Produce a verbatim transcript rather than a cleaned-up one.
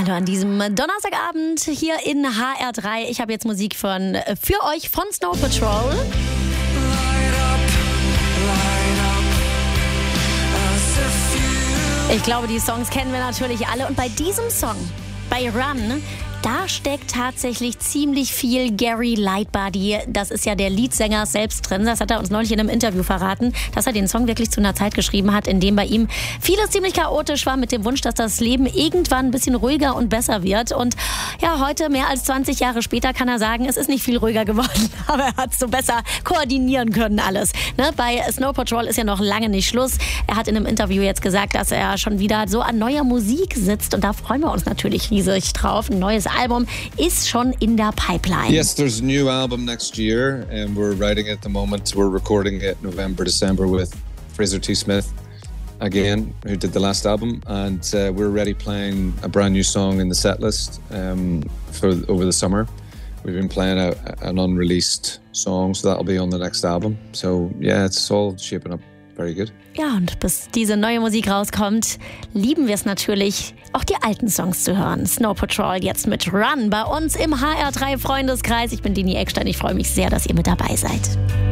Hallo an diesem Donnerstagabend hier in H R drei. Ich habe jetzt Musik von für euch von Snow Patrol. Ich glaube, die Songs kennen wir natürlich alle. Und bei diesem Song, bei Run, da steckt tatsächlich ziemlich viel Gary Lightbody. Das ist ja der Leadsänger selbst drin. Das hat er uns neulich in einem Interview verraten, dass er den Song wirklich zu einer Zeit geschrieben hat, in dem bei ihm vieles ziemlich chaotisch war, mit dem Wunsch, dass das Leben irgendwann ein bisschen ruhiger und besser wird. Und ja, heute, mehr als zwanzig Jahre später, kann er sagen, es ist nicht viel ruhiger geworden, aber er hat es so besser koordinieren können alles. Ne? Bei Snow Patrol ist ja noch lange nicht Schluss. Er hat in einem Interview jetzt gesagt, dass er schon wieder so an neuer Musik sitzt. Und da freuen wir uns natürlich riesig drauf. Ein neues Album ist schon in der Pipeline. Yes, there's a new album next year and we're writing it at the moment. We're recording it November, December with Fraser T. Smith again, who did the last album, and uh, we're already playing a brand new song in the set list um, for over the summer. We've been playing a, an unreleased song, so that'll be on the next album. So yeah, it's all shaping up very good. Ja, und bis diese neue Musik rauskommt, lieben wir es natürlich, auch die alten Songs zu hören. Snow Patrol jetzt mit Run bei uns im H R drei Freundeskreis. Ich bin Dini Eckstein. Ich freue mich sehr, dass ihr mit dabei seid.